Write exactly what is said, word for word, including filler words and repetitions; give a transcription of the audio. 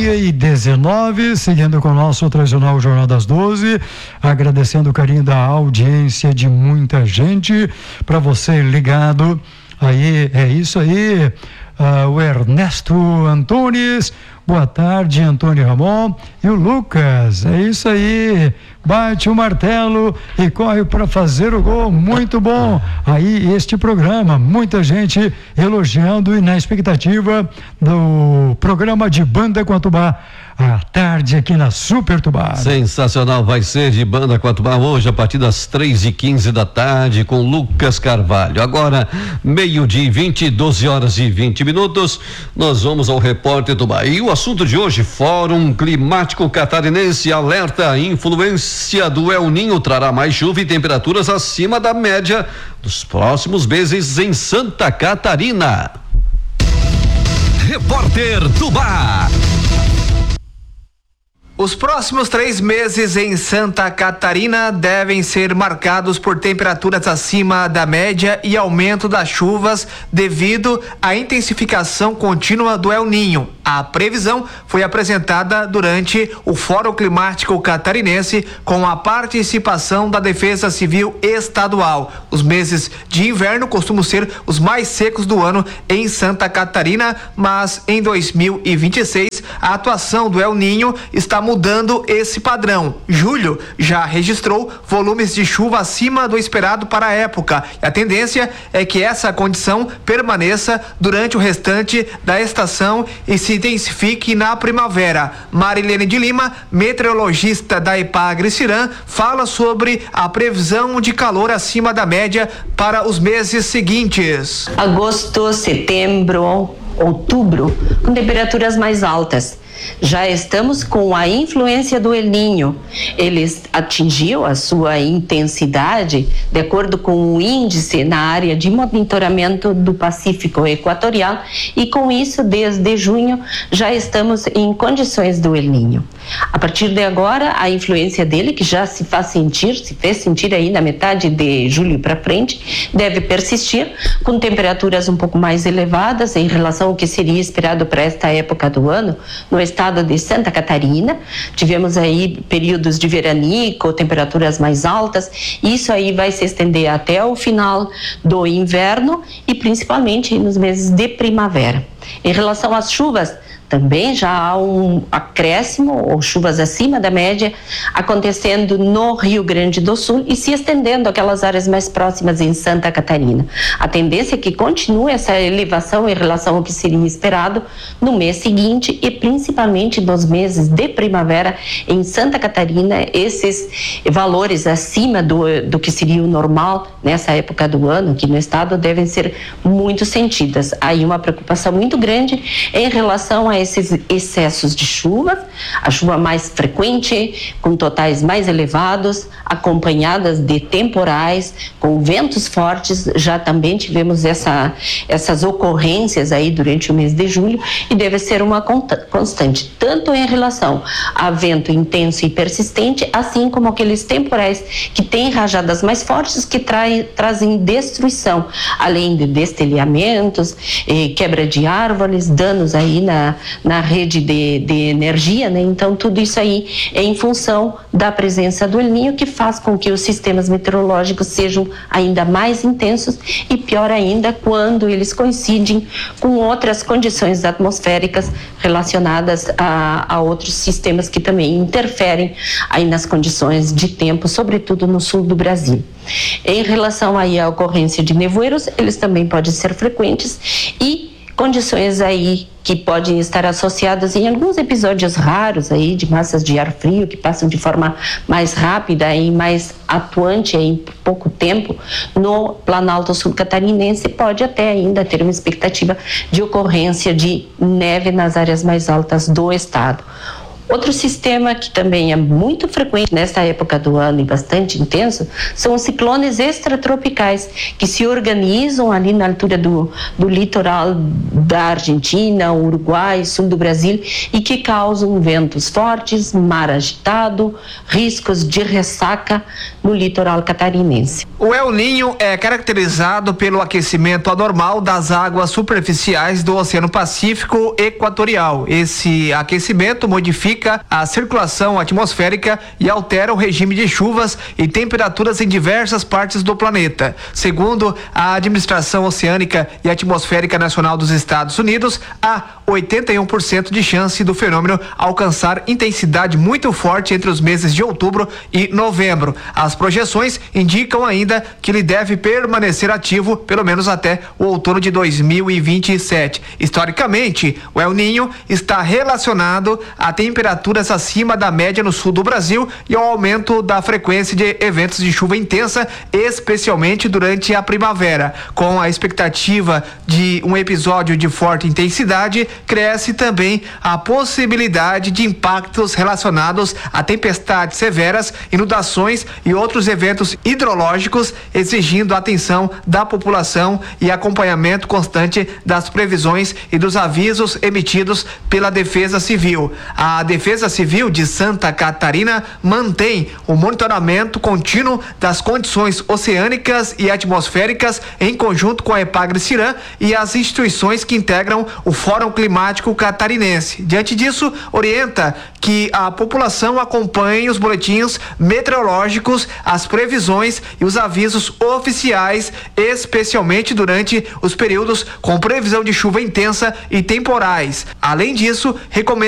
meio-dia e dezenove, seguindo com o nosso tradicional Jornal das doze, agradecendo o carinho da audiência de muita gente, para você ligado aí, é isso aí, uh, o Ernesto Antunes, boa tarde, Antônio Ramon, e o Lucas, é isso aí, bate o martelo e corre para fazer o gol, muito bom aí este programa, muita gente elogiando e na expectativa do programa de Banda Quatubá à tarde aqui na Super Tubá. Sensacional, vai ser de Banda Quatubá hoje a partir das três e quinze da tarde com Lucas Carvalho. Agora, meio-dia e vinte, doze horas e vinte minutos, nós vamos ao Repórter Tubá. E o assunto de hoje, Fórum Climático Catarinense alerta: a influência do El Ninho trará mais chuva e temperaturas acima da média dos próximos meses em Santa Catarina. Repórter Tubá. Os próximos três meses em Santa Catarina devem ser marcados por temperaturas acima da média e aumento das chuvas devido à intensificação contínua do El Ninho. A previsão foi apresentada durante o Fórum Climático Catarinense com a participação da Defesa Civil Estadual. Os meses de inverno costumam ser os mais secos do ano em Santa Catarina, mas em dois mil e vinte e seis a atuação do El Ninho está mudando esse padrão. Julho já registrou volumes de chuva acima do esperado para a época. E a tendência é que essa condição permaneça durante o restante da estação e se intensifique na primavera. Marilene de Lima, meteorologista da Epagre-Cirã, fala sobre a previsão de calor acima da média para os meses seguintes. Agosto, setembro, outubro, com temperaturas mais altas. Já estamos com a influência do El Ninho. Ele atingiu a sua intensidade de acordo com o índice na área de monitoramento do Pacífico Equatorial e com isso, desde junho, já estamos em condições do El Ninho. A partir de agora, a influência dele, que já se faz sentir, se fez sentir aí na metade de julho para frente, deve persistir com temperaturas um pouco mais elevadas em relação ao que seria esperado para esta época do ano no estado de Santa Catarina. Tivemos aí períodos de veranico, temperaturas mais altas, e isso aí vai se estender até o final do inverno e principalmente nos meses de primavera. Em relação às chuvas, também já há um acréscimo ou chuvas acima da média acontecendo no Rio Grande do Sul e se estendendo aquelas áreas mais próximas em Santa Catarina. A tendência é que continue essa elevação em relação ao que seria esperado no mês seguinte e principalmente nos meses de primavera em Santa Catarina. Esses valores acima do, do que seria o normal nessa época do ano aqui no estado devem ser muito sentidas. Aí uma preocupação muito grande em relação a esses excessos de chuva, a chuva mais frequente, com totais mais elevados, acompanhadas de temporais, com ventos fortes. Já também tivemos essa, essas ocorrências aí durante o mês de julho e deve ser uma constante, tanto em relação a vento intenso e persistente, assim como aqueles temporais que têm rajadas mais fortes que trai, trazem destruição, além de destelhamentos, eh, quebra de árvores, danos aí na na rede de, de energia, né? Então tudo isso aí é em função da presença do El Ninho, que faz com que os sistemas meteorológicos sejam ainda mais intensos e pior ainda quando eles coincidem com outras condições atmosféricas relacionadas a, a outros sistemas que também interferem aí nas condições de tempo, sobretudo no sul do Brasil. Em relação aí à ocorrência de nevoeiros, eles também podem ser frequentes e condições aí que podem estar associadas em alguns episódios raros aí de massas de ar frio que passam de forma mais rápida e mais atuante em pouco tempo no Planalto Sul Catarinense. Pode até ainda ter uma expectativa de ocorrência de neve nas áreas mais altas do estado. Outro sistema que também é muito frequente nessa época do ano e bastante intenso são os ciclones extratropicais, que se organizam ali na altura do, do litoral da Argentina, Uruguai, sul do Brasil, e que causam ventos fortes, mar agitado, riscos de ressaca no litoral catarinense. O El Niño é caracterizado pelo aquecimento anormal das águas superficiais do Oceano Pacífico Equatorial. Esse aquecimento modifica a circulação atmosférica e altera o regime de chuvas e temperaturas em diversas partes do planeta. Segundo a Administração Oceânica e Atmosférica Nacional dos Estados Unidos, há oitenta e um por cento de chance do fenômeno alcançar intensidade muito forte entre os meses de outubro e novembro. As projeções indicam ainda que ele deve permanecer ativo pelo menos até o outono de dois mil e vinte e sete. Historicamente, o El Niño está relacionado a temperaturas acima da média no sul do Brasil e ao aumento da frequência de eventos de chuva intensa, especialmente durante a primavera. Com a expectativa de um episódio de forte intensidade, cresce também a possibilidade de impactos relacionados a tempestades severas, inundações e outros eventos hidrológicos, exigindo a atenção da população e acompanhamento constante das previsões e dos avisos emitidos pela Defesa Civil. A Defesa Civil de Santa Catarina mantém o monitoramento contínuo das condições oceânicas e atmosféricas em conjunto com a Epagre-Cirã e as instituições que integram o Fórum Climático Catarinense. Diante disso, orienta que a população acompanhe os boletins meteorológicos, as previsões e os avisos oficiais, especialmente durante os períodos com previsão de chuva intensa e temporais. Além disso, recomenda